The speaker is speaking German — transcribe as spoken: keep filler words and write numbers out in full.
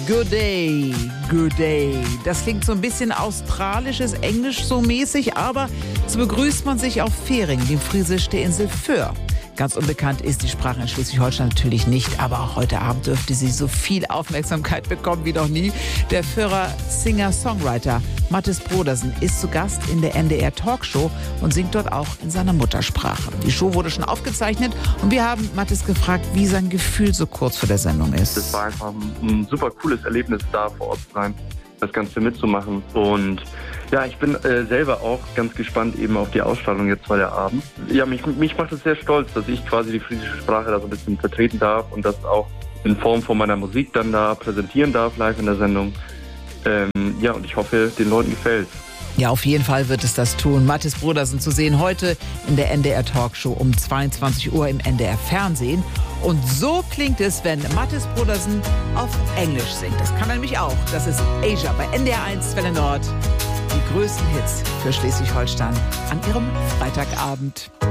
Good Day, Good Day. Das klingt so ein bisschen australisches Englisch so mäßig, aber so begrüßt man sich auf Fähring, dem Friesisch der Insel Föhr. Ganz unbekannt ist die Sprache in Schleswig-Holstein natürlich nicht, aber auch heute Abend dürfte sie so viel Aufmerksamkeit bekommen wie noch nie. Der Föhrer Singer-Songwriter Mattis Brodersen ist zu Gast in der N D R Talkshow und singt dort auch in seiner Muttersprache. Die Show wurde schon aufgezeichnet und wir haben Mattis gefragt, wie sein Gefühl so kurz vor der Sendung ist. Das war einfach ein super cooles Erlebnis, da vor Ort zu sein, das Ganze mitzumachen. Und ja, ich bin äh, selber auch ganz gespannt eben auf die Ausstrahlung jetzt heute Abend. Ja, mich, mich macht es sehr stolz, dass ich quasi die friesische Sprache da so ein bisschen vertreten darf und das auch in Form von meiner Musik dann da präsentieren darf, live in der Sendung. Ähm, ja, und ich hoffe, den Leuten gefällt. Ja, auf jeden Fall wird es das tun. Mattis Brodersen zu sehen heute in der N D R Talkshow um zweiundzwanzig Uhr im N D R Fernsehen. Und so klingt es, wenn Mattis Brodersen auf Englisch singt. Das kann er nämlich auch. Das ist Asia bei N D R eins Welle Nord. Die größten Hits für Schleswig-Holstein an ihrem Freitagabend.